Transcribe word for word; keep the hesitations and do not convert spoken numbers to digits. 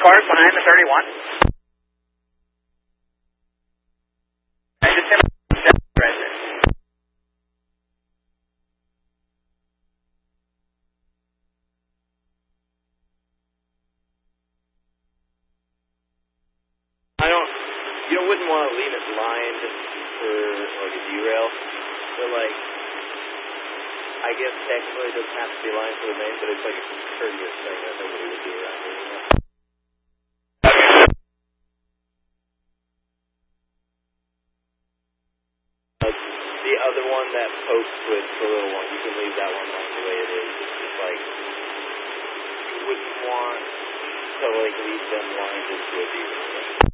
cars behind the thirty-one. I just hit right there. I don't, you don't, wouldn't want to leave it lined for, like, a derail, but, like, I guess technically it doesn't have to be lined for the main, but it's like a courteous thing that nobody would do around here, you know? Uh, the other one, that post switch, the little one, you can leave that one lined the way it is. It's just like, you wouldn't want to, like, leave them lined into a derail.